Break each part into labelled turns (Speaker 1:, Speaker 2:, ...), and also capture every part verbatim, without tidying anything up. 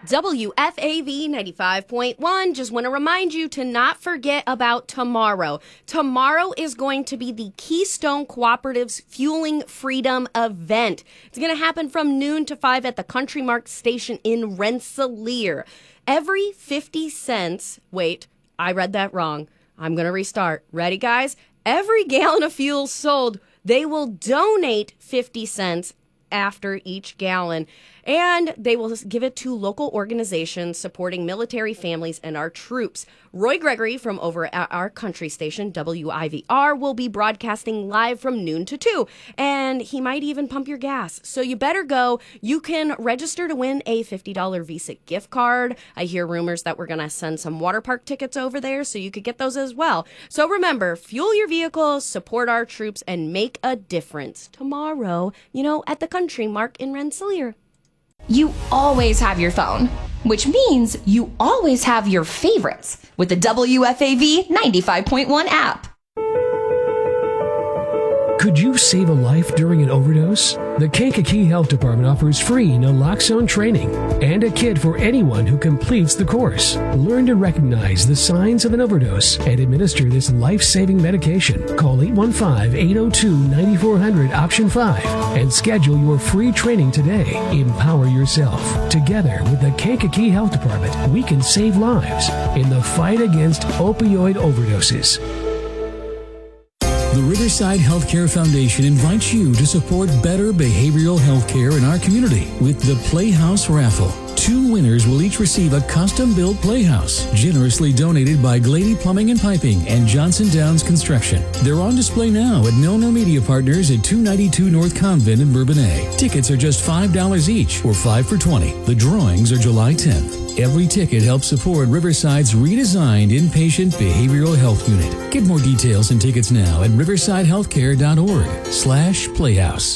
Speaker 1: W F A V ninety-five point one. Just want to remind you to not forget about tomorrow. Tomorrow is going to be the Keystone Cooperative's Fueling Freedom event. It's going to happen from noon to five at the Country Mark Station in Rensselaer. Every fifty cents, wait, I read that wrong. I'm going to restart. Ready, guys? Every gallon of fuel sold, they will donate fifty cents after each gallon, and they will give it to local organizations supporting military families and our troops. Roy Gregory from over at our country station, W I V R, will be broadcasting live from noon to two, and he might even pump your gas. So you better go. You can register to win a fifty dollars Visa gift card. I hear rumors that we're going to send some water park tickets over there, so you could get those as well. So remember, fuel your vehicles, support our troops, and make a difference tomorrow, you know, at the Country Mark in Rensselaer.
Speaker 2: You always have your phone, which means you always have your favorites with the W F A V ninety-five point one app.
Speaker 3: Could you save a life during an overdose? The Kankakee Health Department offers free naloxone training and a kit for anyone who completes the course. Learn to recognize the signs of an overdose and administer this life-saving medication. Call eight one five, eight oh two, nine four hundred option five and schedule your free training today. Empower yourself. Together with the Kankakee Health Department, we can save lives in the fight against opioid overdoses.
Speaker 4: The Riverside Healthcare Foundation invites you to support better behavioral health care in our community with the Playhouse Raffle. Two winners will each receive a custom-built playhouse, generously donated by Glady Plumbing and Piping and Johnson Downs Construction. They're on display now at Milner Media Partners at two ninety-two North Convent in Bourbonnais. Tickets are just five dollars each, or five for twenty. The drawings are July tenth. Every ticket helps support Riverside's redesigned inpatient behavioral health unit. Get more details and tickets now at riversidehealthcare.org slash playhouse.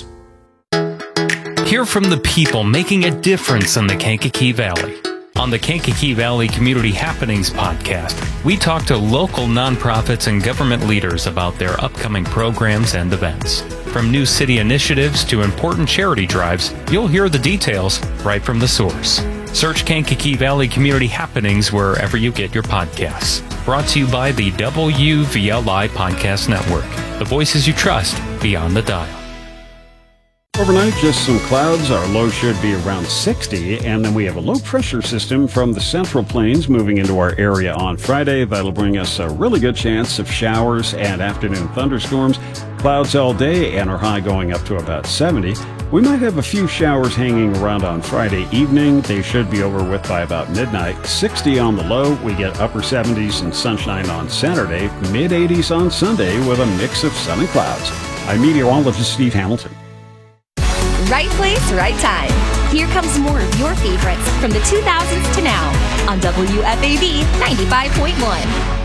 Speaker 5: Hear from the people making a difference in the Kankakee Valley. On the Kankakee Valley Community Happenings podcast, we talk to local nonprofits and government leaders about their upcoming programs and events. From new city initiatives to important charity drives, you'll hear the details right from the source. Search Kankakee Valley Community Happenings wherever you get your podcasts. Brought to you by the W V L I Podcast Network. The voices you trust beyond the dial.
Speaker 6: Overnight, just some clouds. Our low should be around sixty, and then we have a low pressure system from the Central Plains moving into our area on Friday. That'll bring us a really good chance of showers and afternoon thunderstorms. Clouds all day, and our high going up to about seventy. We might have a few showers hanging around on Friday evening. They should be over with by about midnight. sixty on the low. We get upper seventies and sunshine on Saturday, mid eighties on Sunday with a mix of sun and clouds. I'm meteorologist Steve Hamilton.
Speaker 2: Right place, right time. Here comes more of your favorites from the two thousands to now on W F A V ninety-five point one.